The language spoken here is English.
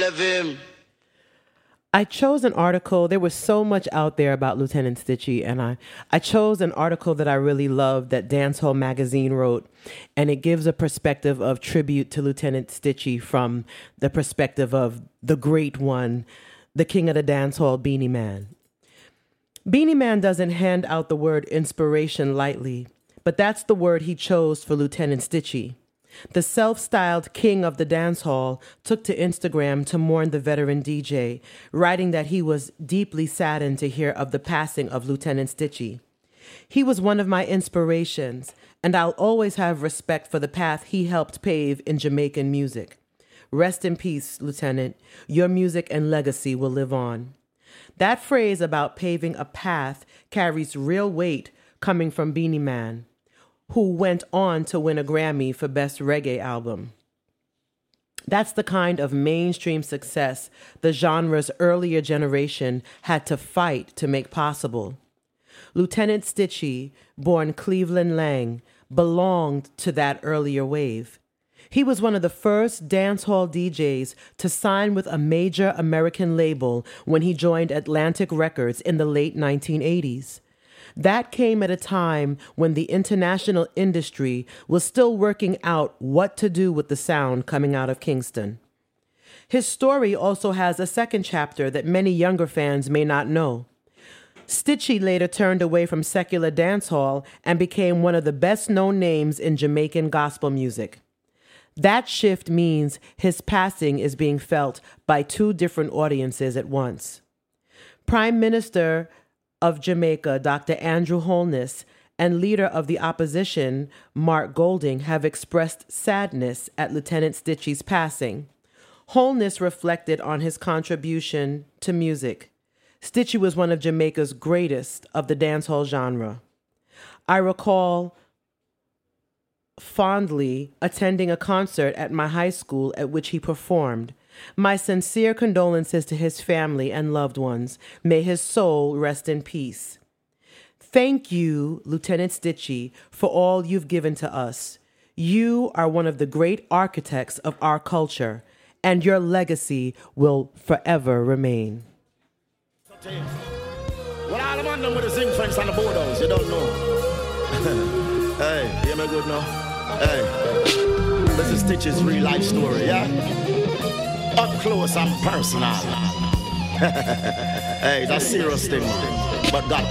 love him. I chose an article. There was so much out there about Lieutenant Stitchie, and I chose an article that I really loved that Dancehall Magazine wrote, and it gives a perspective of tribute to Lieutenant Stitchie from the perspective of the great one, the king of the dancehall, Beanie Man. Beanie Man doesn't hand out the word inspiration lightly, but that's the word he chose for Lieutenant Stitchie. The self-styled king of the dancehall took to Instagram to mourn the veteran DJ, writing that he was deeply saddened to hear of the passing of Lieutenant Stitchie. He was one of my inspirations, and I'll always have respect for the path he helped pave in Jamaican music. Rest in peace, Lieutenant. Your music and legacy will live on. That phrase about paving a path carries real weight coming from Beanie Man, who went on to win a Grammy for Best Reggae Album. That's the kind of mainstream success the genre's earlier generation had to fight to make possible. Lieutenant Stitchie, born Cleveland Lang, belonged to that earlier wave. He was one of the first dancehall DJs to sign with a major American label when he joined Atlantic Records in the late 1980s. That came at a time when the international industry was still working out what to do with the sound coming out of Kingston. His story also has a second chapter that many younger fans may not know. Stitchie later turned away from secular dancehall and became one of the best-known names in Jamaican gospel music. That shift means his passing is being felt by two different audiences at once. Prime Minister of Jamaica, Dr. Andrew Holness, and leader of the opposition, Mark Golding, have expressed sadness at Lieutenant Stitchie's passing. Holness reflected on his contribution to music. Stitchie was one of Jamaica's greatest of the dancehall genre. I recall fondly attending a concert at my high school at which he performed. My sincere condolences to his family and loved ones. May his soul rest in peace. Thank you, Lieutenant Stitchie, for all you've given to us. You are one of the great architects of our culture, and your legacy will forever remain. Well, all the man them with the zinc fence on the boardhouse, you don't know. Hey, hear me good now? Hey, this is Stitchie's real life story, yeah? Up close and personal. Hey, that's serious thing, man. But God